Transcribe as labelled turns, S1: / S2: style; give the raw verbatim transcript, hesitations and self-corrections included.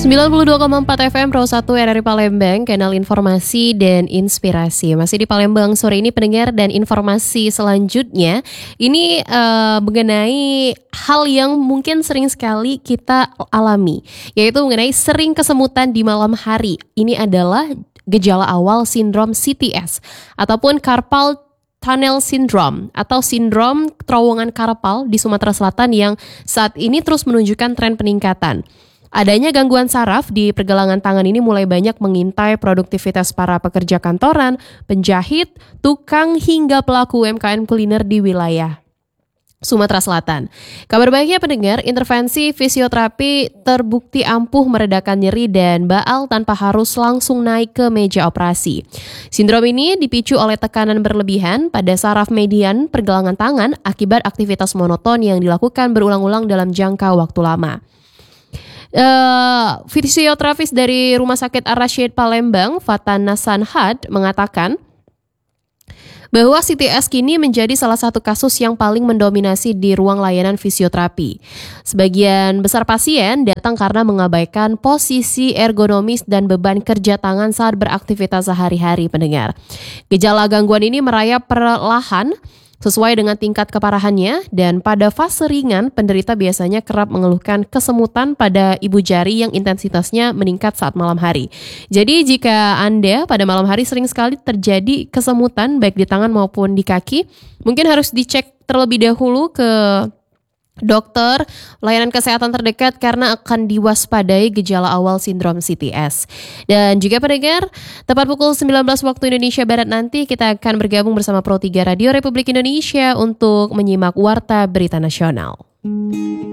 S1: sembilan puluh dua koma empat F M Pro satu R R I Palembang, kanal informasi dan inspirasi. Masih di Palembang sore ini pendengar, dan informasi selanjutnya ini uh, mengenai hal yang mungkin sering sekali kita alami, yaitu mengenai sering kesemutan di malam hari. Ini adalah gejala awal sindrom C T S ataupun carpal tunnel syndrome atau sindrom terowongan karpal di Sumatera Selatan yang saat ini terus menunjukkan tren peningkatan. Adanya gangguan saraf di pergelangan tangan ini mulai banyak mengintai produktivitas para pekerja kantoran, penjahit, tukang, hingga pelaku U M K M kuliner di wilayah Sumatera Selatan. Kabar baiknya pendengar, intervensi fisioterapi terbukti ampuh meredakan nyeri dan baal tanpa harus langsung naik ke meja operasi. Sindrom ini dipicu oleh tekanan berlebihan pada saraf median pergelangan tangan akibat aktivitas monoton yang dilakukan berulang-ulang dalam jangka waktu lama. Uh, fisioterapis dari Rumah Sakit Ar-Rasyid Palembang, Fatan Nasanhad, mengatakan bahwa C T S kini menjadi salah satu kasus yang paling mendominasi di ruang layanan fisioterapi. Sebagian besar pasien datang karena mengabaikan posisi ergonomis dan beban kerja tangan saat beraktivitas sehari-hari, pendengar. Gejala gangguan ini merayap perlahan sesuai dengan tingkat keparahannya, dan pada fase ringan, penderita biasanya kerap mengeluhkan kesemutan pada ibu jari yang intensitasnya meningkat saat malam hari. Jadi jika Anda pada malam hari sering sekali terjadi kesemutan baik di tangan maupun di kaki, mungkin harus dicek terlebih dahulu ke dokter layanan kesehatan terdekat karena akan diwaspadai gejala awal sindrom C T S. Dan juga pendengar, tepat pukul sembilan belas waktu Indonesia Barat nanti kita akan bergabung bersama Pro tiga Radio Republik Indonesia untuk menyimak Warta Berita Nasional.